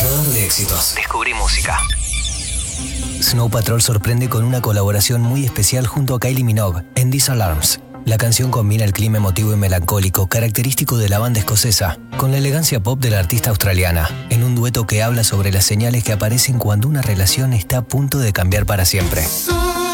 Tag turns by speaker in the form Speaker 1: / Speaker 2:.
Speaker 1: Radar de éxitos.
Speaker 2: Descubrí música.
Speaker 3: Snow Patrol sorprende con una colaboración muy especial junto a Kylie Minogue en These Alarms. La canción combina el clima emotivo y melancólico característico de la banda escocesa con la elegancia pop de la artista australiana, en un dueto que habla sobre las señales que aparecen cuando una relación está a punto de cambiar para siempre.